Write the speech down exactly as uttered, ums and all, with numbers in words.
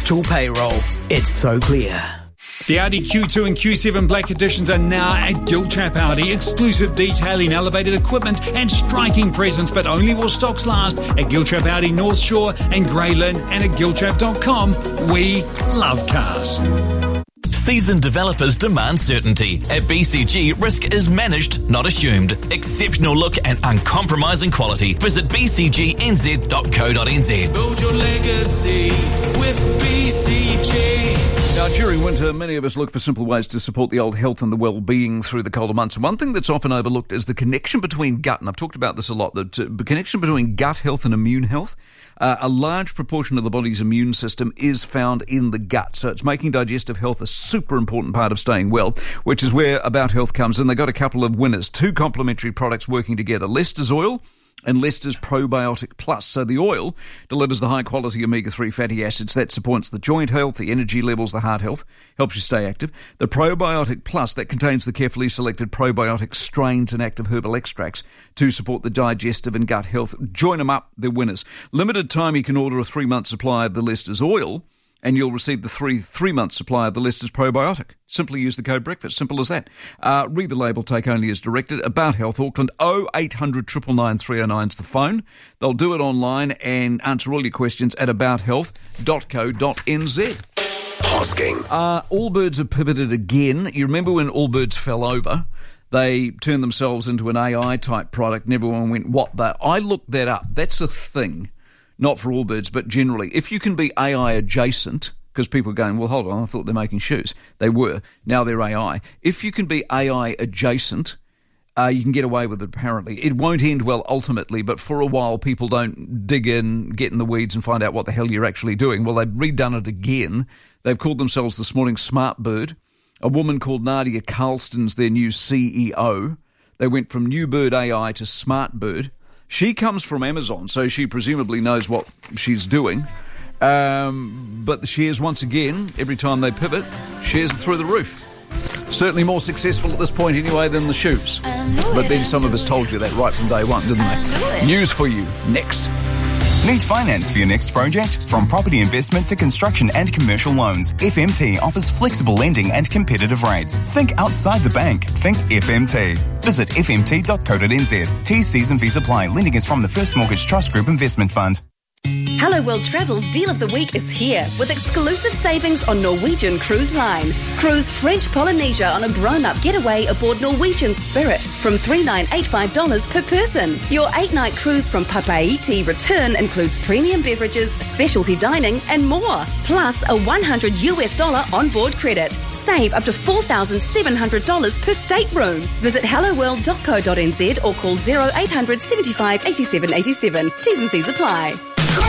Tool Payroll. It's so clear. The Audi Q two and Q seven Black Editions are now at Giltrap Audi. Exclusive detailing, elevated equipment and striking presence, but only while stocks last at Giltrap Audi North Shore and Greyland and at giltrap dot com. We love cars. Seasoned developers demand certainty. At B C G, risk is managed, not assumed. Exceptional look and uncompromising quality. Visit b c g n z dot co dot n z. Build your legacy with B C G. Now, during winter, many of us look for simple ways to support the old health and the well-being through the colder months. And one thing that's often overlooked is the connection between gut, and I've talked about this a lot, the, the connection between gut health and immune health. Uh, a large proportion of the body's immune system is found in the gut, so it's making digestive health a super important part of staying well, which is where About Health comes in. They've got a couple of winners, two complementary products working together, Leicester's Oil and Leicester's Probiotic Plus. So the oil delivers the high-quality omega three fatty acids that supports the joint health, the energy levels, the heart health, helps you stay active. The Probiotic Plus, that contains the carefully selected probiotic strains and active herbal extracts to support the digestive and gut health. Join them up, they're winners. Limited time, you can order a three-month supply of the Leicester's Oil, and you'll receive the three three-month supply of the Leicester's Probiotic. Simply use the code BREAKFAST. Simple as that. Uh, read the label, take only as directed. About Health Auckland, oh eight hundred, nine nine nine, three oh nine is the phone. They'll do it online and answer all your questions at about health dot co dot n z. Hosking. Uh, Allbirds have pivoted again. You remember when Allbirds fell over? They turned themselves into an A I-type product and everyone went, what the? I looked that up. That's a thing. Not for Allbirds, but generally. If you can be A I adjacent, because people are going, well, hold on, I thought they're making shoes. They were. Now they're A I. If you can be A I adjacent, uh, you can get away with it, apparently. It won't end well ultimately, but for a while people don't dig in, get in the weeds and find out what the hell you're actually doing. Well, they've redone it again. They've called themselves this morning Smartbird. A woman called Nadia Carlston's their new C E O. They went from New Bird A I to Smartbird. She comes from Amazon, so she presumably knows what she's doing. Um, but the shares, once again, every time they pivot, shares are through the roof. Certainly more successful at this point anyway than the shoes. But then some of us told you that right from day one, didn't they? News for you, next. Need finance for your next project? From property investment to construction and commercial loans, F M T offers flexible lending and competitive rates. Think outside the bank. Think F M T. Visit f m t dot co dot n z. T's, C's and V's apply. Lending is from the First Mortgage Trust Group Investment Fund. Hello World Travel's Deal of the Week is here with exclusive savings on Norwegian Cruise Line. Cruise French Polynesia on a grown-up getaway aboard Norwegian Spirit from three thousand nine hundred eighty-five dollars per person. Your eight-night cruise from Papeete return includes premium beverages, specialty dining and more. Plus a one hundred US dollar onboard credit. Save up to four thousand seven hundred dollars per stateroom. Visit hello world dot co dot n z or call zero eight hundred, seventy-five, eighty-seven, eighty-seven. T's and C's apply.